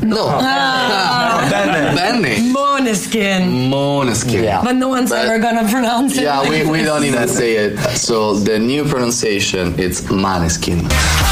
No. Benny. Måneskin. Yeah. But no one's ever gonna pronounce it. Yeah, we don't even say it. So the new pronunciation, it's Maneskin.